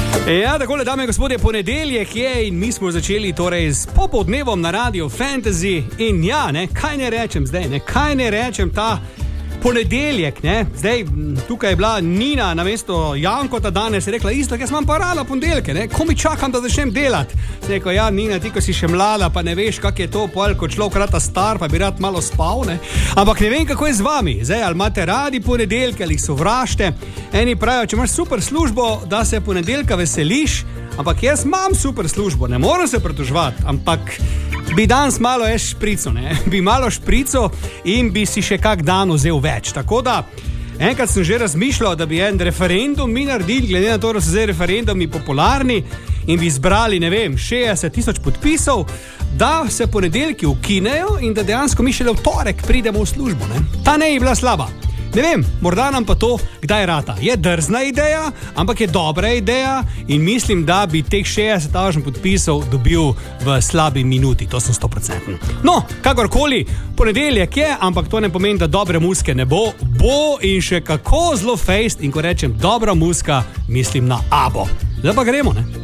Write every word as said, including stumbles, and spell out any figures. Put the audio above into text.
Ja, takole, dame in gospodje, ponedeljek je in mi smo začeli torej s popoldnevom na Radio Fantasy in ja, ne, kaj ne rečem zdaj, ne, kaj ne rečem ta ponedeljek, ne, zdaj tukaj je bila Nina namesto Jankota danes je rekla isto, jaz imam pa rada ponedeljke, ne, ko mi čakam, da začnem delati. Zdaj rekel, ja, Nina, ti, ko si še mlada, pa ne veš, kak je to, pol, ko človek rata star, pa bi rad malo spal, ne, ampak ne vem, kako je z vami, zdaj, ali imate radi ponedeljke, ali jih sovražite, eni pravijo, če imaš super službo, da se ponedeljka veseliš, ampak jaz imam super službo, ne moram se pritoževati, ampak bi danes malo je šprico, ne? Bi malo šprico in bi si še kak dan vzel več. Tako da, enkrat sem že razmišljal, da bi en referendum mi naredili, glede na to, da so zdaj referendumi popularni in bi zbrali, ne vem, šestdeset tisoč podpisov, da se ponedeljki ukinejo in da dejansko mi šele v torek pridemo v službo, ne? Ta ne je bila slaba. Ne vem, morda nam pa to kdaj rata. Je drzna ideja, ampak je dobra ideja in mislim, da bi teh šestdeset tisoč podpisov dobil v slabi minuti, to sem sto procentno. No, kakorkoli, ponedeljek je, ampak to ne pomeni, da dobre muzike ne bo. Bo in še kako zelo fejst in ko rečem dobra muzika, mislim na Abo. Zdaj pa gremo, ne?